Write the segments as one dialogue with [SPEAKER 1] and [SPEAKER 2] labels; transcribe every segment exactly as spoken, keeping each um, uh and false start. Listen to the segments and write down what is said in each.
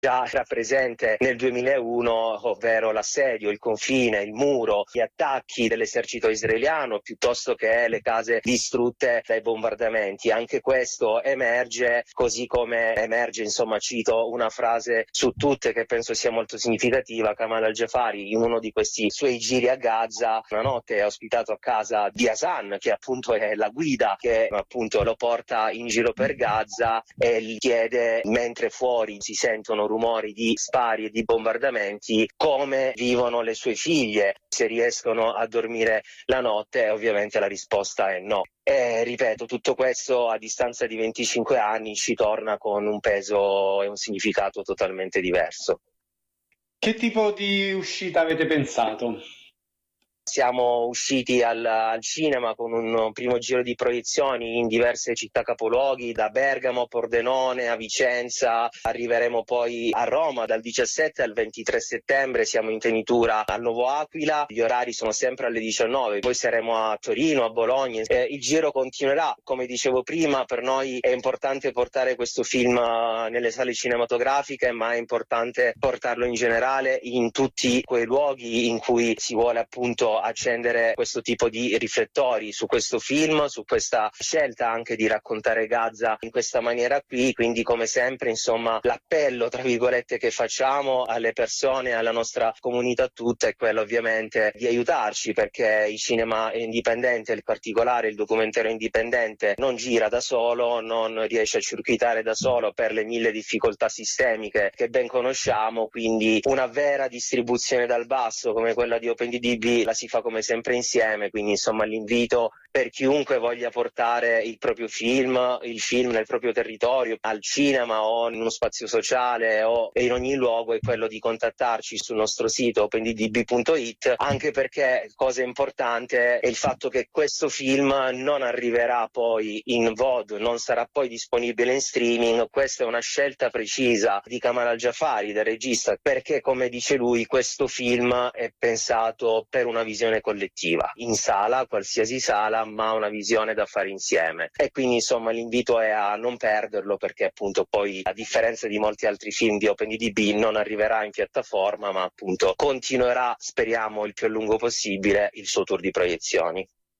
[SPEAKER 1] già era presente nel duemilauno, ovvero l'assedio, il confine, il muro, gli attacchi dell'esercito israeliano, piuttosto che le case distrutte dai bombardamenti. Anche questo emerge, così come emerge, insomma, cito una frase su tutte che penso sia molto significativa. Kamal al-Jafari, in uno di questi suoi giri a Gaza, una notte è ospitato a casa di Hassan, che appunto è la guida che appunto lo porta in giro per Gaza, e gli chiede, mentre fuori si sentono rumori di spari e di bombardamenti, come vivono le sue figlie, se riescono a dormire la notte, e ovviamente la risposta è no. E ripeto, tutto questo a distanza di venticinque anni ci torna con un peso e un significato totalmente diverso.
[SPEAKER 2] Che tipo di uscita avete pensato?
[SPEAKER 1] Siamo usciti al, al cinema con un primo giro di proiezioni in diverse città capoluoghi, da Bergamo, Pordenone a Vicenza, arriveremo poi a Roma dal diciassette al ventitré settembre, siamo in tenitura al Nuovo Aquila, gli orari sono sempre alle diciannove, poi saremo a Torino, a Bologna, eh, il giro continuerà. Come dicevo prima, per noi è importante portare questo film nelle sale cinematografiche, ma è importante portarlo in generale in tutti quei luoghi in cui si vuole appunto accendere questo tipo di riflettori su questo film, su questa scelta anche di raccontare Gaza in questa maniera qui. Quindi, come sempre, insomma, l'appello tra virgolette che facciamo alle persone, alla nostra comunità tutta, è quello ovviamente di aiutarci, perché il cinema indipendente, in particolare il documentario indipendente, non gira da solo, non riesce a circuitare da solo per le mille difficoltà sistemiche che ben conosciamo. Quindi una vera distribuzione dal basso come quella di OpenDB la si fa come sempre insieme. Quindi insomma l'invito per chiunque voglia portare il proprio film, il film nel proprio territorio, al cinema o in uno spazio sociale o in ogni luogo, è quello di contattarci sul nostro sito open d d b punto i t, anche perché, cosa importante, è il fatto che questo film non arriverà poi in V O D, non sarà poi disponibile in streaming. Questa è una scelta precisa di Kamal al-Jafari, del regista, perché, come dice lui, questo film è pensato per una visione collettiva, in sala, qualsiasi sala, ma una visione da fare insieme. E quindi insomma l'invito è a non perderlo, perché appunto poi, a differenza di molti altri film di OpenDB, non arriverà in piattaforma, ma appunto continuerà, speriamo il più a lungo possibile, il suo tour di proiezioni.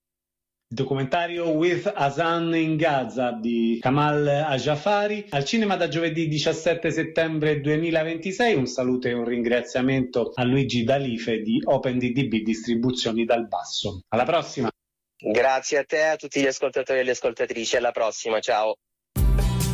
[SPEAKER 2] Il documentario With Hassan in Gaza di Kamal al-Jafari al cinema da giovedì diciassette settembre duemilaventisei. Un saluto e un ringraziamento a Luigi D'Alife di OpenDB Distribuzioni dal Basso. Alla prossima!
[SPEAKER 1] Grazie a te, a tutti gli ascoltatori e le ascoltatrici, alla prossima, ciao!